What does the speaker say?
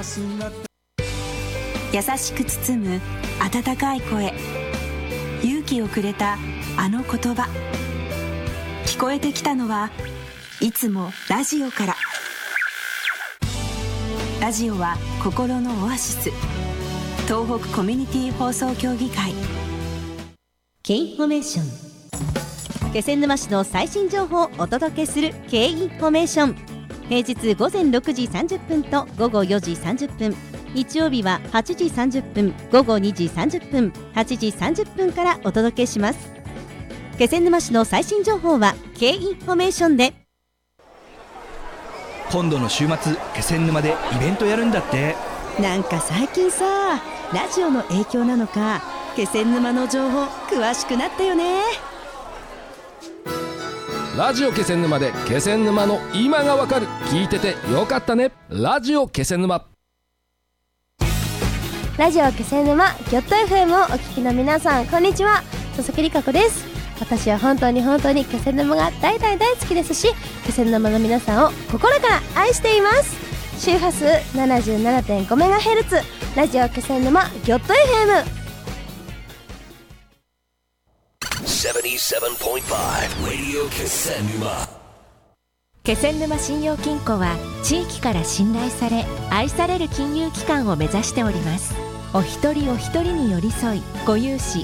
優しく包む温かい声、勇気をくれたあの言葉、聞こえてきたのはいつもラジオから。ラジオは心のオアシス、東北コミュニティ放送協議会。 K インフォメーション、気仙沼市の最新情報をお届けする K インフォメーション。平日午前6時30分と午後4時30分、日曜日は8時30分、午後2時30分、8時30分からお届けします。気仙沼市の最新情報は K インフォメーションで。 今度の週末、気仙沼でイベントやるんだって。 なんか最近さ、ラジオの影響なのか、気仙沼の情報詳しくなったよね。 ラジオ気仙沼で気仙沼の今がわかる。聞いててよかったね。ラジオ気仙沼。 ラジオ気仙沼ギョット FM をお聞きの皆さん、こんにちは。佐々木里香子です。私は本当に気仙沼が大好きですし、気仙沼の皆さんを心から愛しています。周波数 77.5MHz ラジオ気仙沼ギョット FM 77.5 Radio 気仙沼。 気仙沼信用金庫は地域から信頼され愛される金融機関を目指しております。お一人お一人に寄り添い、ご融資